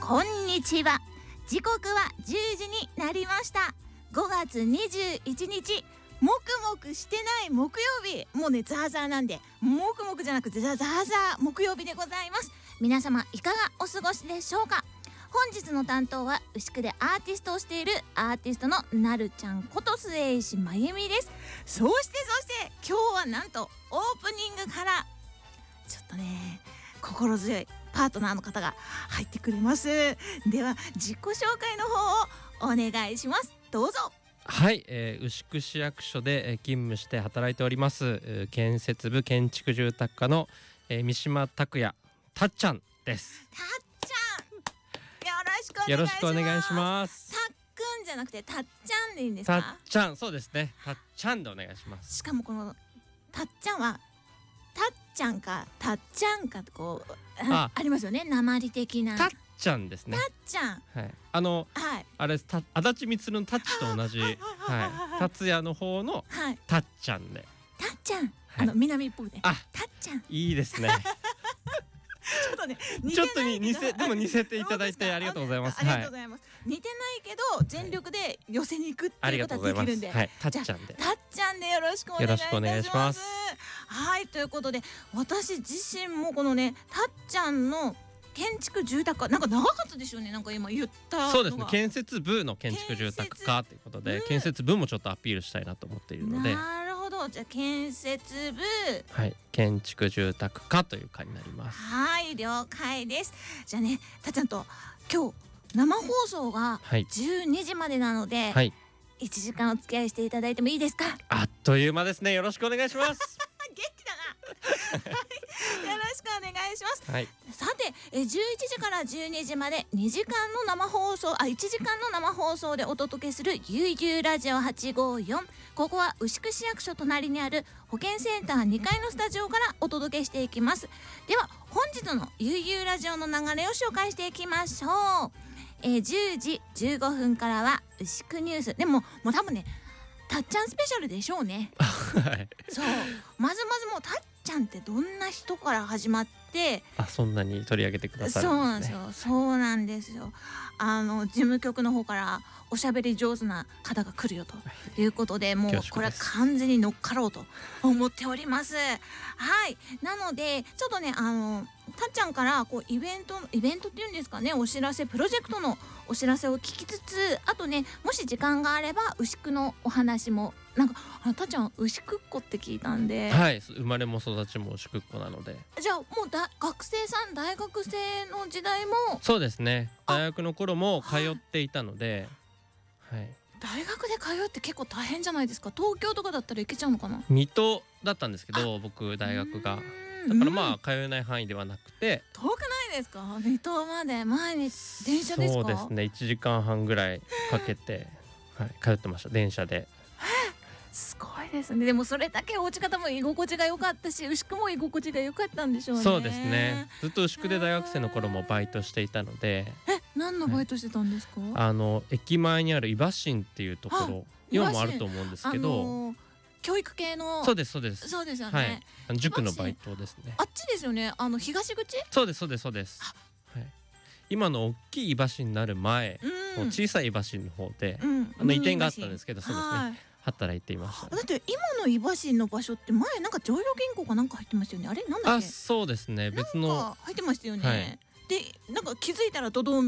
こんにちは。時刻は10時になりました。5月21日、もくもくしてない木曜日。もうね、ザーザーなんで、もくもくじゃなくてザーザー木曜日でございます。皆様いかがお過ごしでしょうか。本日の担当は牛久でアーティストをしているアーティストのなるちゃんこと末石まゆみです。そして今日はなんとオープニングからちょっとね、心強いパートナーの方が入ってくれます。では自己紹介の方をお願いします。どうぞ。 はい、牛久市役所で勤務して働いております建設部建築住宅課の三島拓也たっちゃんです。 たっちゃん、よろしくお願いします。たっくんじゃなくてたっちゃんでいいんですか。 たっちゃん、そうですね、たっちゃんでお願いします。 しかもこのたっちゃんはたっちゃんかたっちゃんかとこう ありますよね、訛り的な。 たっちゃんですね。 たっちゃん、 はい、 はい、 あれ足立みつるのタッチと同じ、はい、達也の方のたっちゃんで、 たっちゃん、南っぽくね、たっちゃん、 いいですね。 ちょっとね、 ちょっとでも似せていただいてありがとうございます。 ありがとうございます。似てないけど全力で寄せに行くっていうことはできるんで、 はい、たっちゃんで、 たっちゃんでよろしくお願いいたします。はい、ということで私自身もこのね、たっちゃんの建築住宅課、なんか長かったでしょうね、なんか今言ったのが。 そうですね、建設部の建築住宅課ということで、建設部もちょっとアピールしたいなと思っているので。 なるほど、じゃあ建設部、 はい、建築住宅課という課になります。 はい、了解です。じゃあね、たっちゃんと今日生放送が12時までなので、 はい、 1時間お付き合いしていただいてもいいですか。 あっという間ですね。よろしくお願いします。 元気だな。よろしくお願いします。 はい、 さて、11時から12時まで2時間の生放送、1時間の生放送でお届けするゆうゆうラジオ854。ここは牛久市役所隣にある保健センター2階のスタジオからお届けしていきます。では本日のゆうゆうラジオの流れを紹介していきましょう。10時15分からは牛久ニュース。でもう多分ね、たっちゃんスペシャルでしょうね。そう、まずもうたっちゃんってどんな人から始まって、 そんなに取り上げてくださるんですね。 そうなんですよ。事務局の方からおしゃべり上手な方が来るよということで、もうこれは完全に乗っかろうと思っております。はい、なのでちょっとね、たっちゃんからこうイベントっていうんですかね、お知らせ、プロジェクトのお知らせを聞きつつ、あとね、もし時間があれば牛久のお話も、なんかたっちゃん牛久っ子って聞いたんで、 はい、生まれも育ちも牛久っ子なので。 じゃあもう学生さん、大学生の時代も。 そうですね、大学の頃も通っていたので、はい、 大学で通うって結構大変じゃないですか。東京とかだったら行けちゃうのかな。 水戸だったんですけど、僕大学がだからまあ通えない範囲ではなくて。 遠くないですか、水戸まで毎日電車ですか。 そうですね、1時間半ぐらいかけて、はい、通ってました、電車で。 すごいですね。でもそれだけお家方も居心地が良かったし、牛久も居心地が良かったんでしょうね。 そうですね、ずっと牛久で大学生の頃もバイトしていたので。 何のバイトしてたんですか。 駅前にある井橋新っていうところ、今もあると思うんですけど、 教育系の。 そうですよね、はい、塾のバイトですね。 あっちですよね、東口。 そうです、はい、今の大きい井橋になる前の小さい井橋の方で、移転があったんですけど、そうですね、働いていました、ね。 だって今の井橋の場所って前なんか常陽銀行かなんか入ってましたよね。あれなんだっけ。 そうですね、別のなんか入ってましたよね、 はい、 でなんか気づいたらドドン